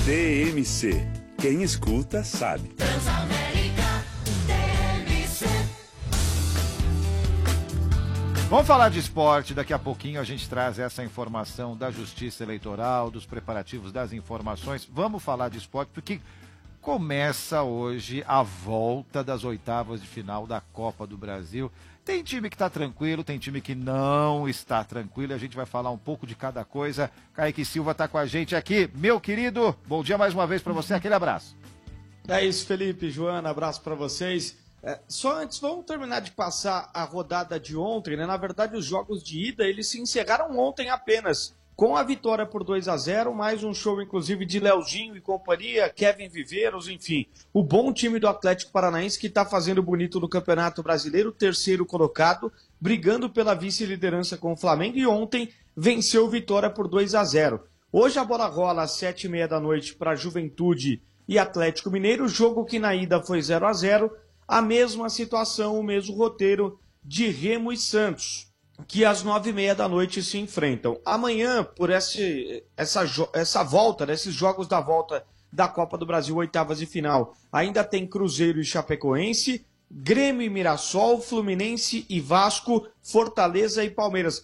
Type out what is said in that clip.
TMC. Quem escuta sabe. Transamérica TMC. Vamos falar de esporte, daqui a pouquinho a gente traz essa informação da Justiça Eleitoral, dos preparativos das informações. Vamos falar de esporte porque começa hoje a volta das oitavas de final da Copa do Brasil. Tem time que está tranquilo, tem time que não está tranquilo, e a gente vai falar um pouco de cada coisa. Kaique Silva está com a gente aqui. Meu querido, bom dia mais uma vez para você, aquele abraço. É isso, Felipe, Joana, abraço para vocês. Só antes, vamos terminar de passar a rodada de ontem, né? Na verdade, os jogos de ida, eles se encerraram ontem apenas, com a vitória por 2-0, mais um show, inclusive, de Leozinho e companhia, Kevin Viveiros, enfim. O bom time do Atlético Paranaense que está fazendo bonito no Campeonato Brasileiro, terceiro colocado, brigando pela vice-liderança com o Flamengo, e ontem venceu Vitória por 2-0. Hoje a bola rola às 7h30 da noite para Juventude e Atlético Mineiro, jogo que na ida foi 0-0, a mesma situação, o mesmo roteiro de Remo e Santos, que às 9h30 da noite se enfrentam. Amanhã, por essa volta, desses jogos da volta da Copa do Brasil, oitavas e final, ainda tem Cruzeiro e Chapecoense, Grêmio e Mirassol, Fluminense e Vasco, Fortaleza e Palmeiras.